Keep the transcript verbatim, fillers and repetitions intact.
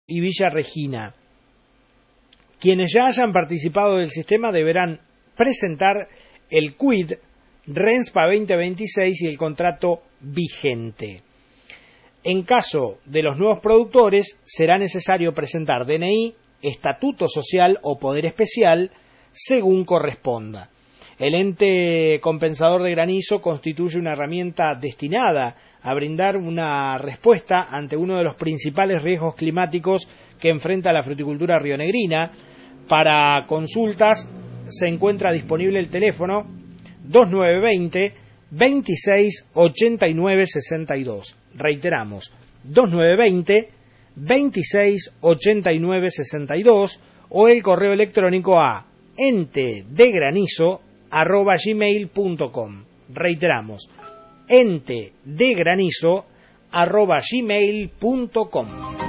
y Villa Regina. Quienes ya hayan participado del sistema deberán presentar el quid RENSPA veinte veintiséis y el contrato vigente. En caso de los nuevos productores, será necesario presentar D N I, estatuto social o poder especial, según corresponda. El ente compensador de granizo constituye una herramienta destinada a brindar una respuesta ante uno de los principales riesgos climáticos que enfrenta la fruticultura rionegrina. Para consultas se encuentra disponible el teléfono dos nueve dos cero, veintiséis ochenta y nueve sesenta y dos. Reiteramos, dos nueve dos cero, veintiséis ochenta y nueve sesenta y dos o el correo electrónico a entedegranizo arroba gmail punto com. Reiteramos, entedegranizo arroba gmail punto com.